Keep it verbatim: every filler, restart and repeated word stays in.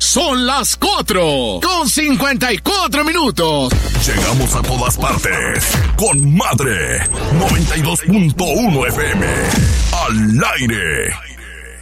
Son las cuatro con cincuenta y cuatro minutos. Llegamos a todas partes con Madre noventa y dos punto uno F M. Al aire.